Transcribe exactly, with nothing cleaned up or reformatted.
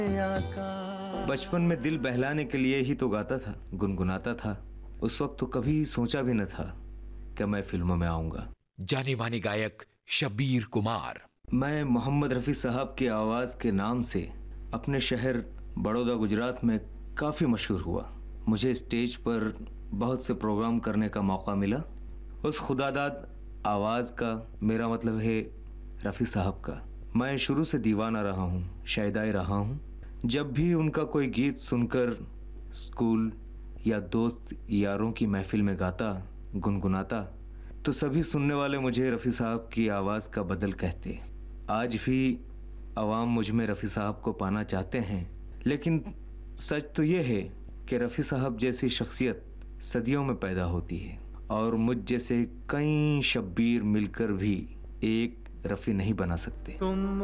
बचपन में दिल बहलाने के लिए ही तो गाता था, गुनगुनाता था। उस वक्त तो कभी सोचा भी न था कि मैं फिल्मों में आऊंगा। जाने माने गायक शब्बीर कुमार। मैं मोहम्मद रफ़ी साहब की आवाज़ के नाम से अपने शहर बड़ौदा गुजरात में काफ़ी मशहूर हुआ। मुझे स्टेज पर बहुत से प्रोग्राम करने का मौका मिला। उस खुदादाद आवाज़ का मेरा मतलब है रफ़ी साहब का। मैं शुरू से दीवाना रहा हूँ, शायदाई रहा हूँ। जब भी उनका कोई गीत सुनकर स्कूल या दोस्त यारों की महफिल में गाता, गुनगुनाता, तो सभी सुनने वाले मुझे रफ़ी साहब की आवाज़ का बदल कहते। आज भी आवाम मुझ में रफ़ी साहब को पाना चाहते हैं, लेकिन सच तो ये है कि रफ़ी साहब जैसी शख्सियत सदियों में पैदा होती है और मुझ जैसे कई शब्बीर मिलकर भी एक रफ़ी नहीं बना सकते।